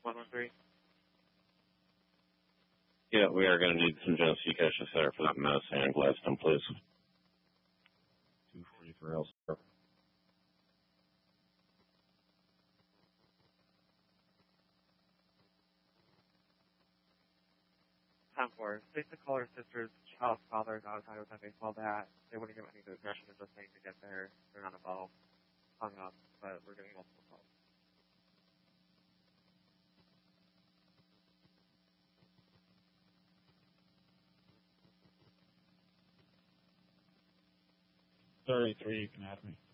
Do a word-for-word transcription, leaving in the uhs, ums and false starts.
one one three. Yeah, we are going to need some Genesee caches there for that mess and Gladstone, please. two forty-three L. Time for state the caller's sister's child's father got outside with a baseball bat. They wouldn't give any good aggression and just saying to get there. They're not involved. Hung up, but we're getting multiple calls. thirty-three, you can have me.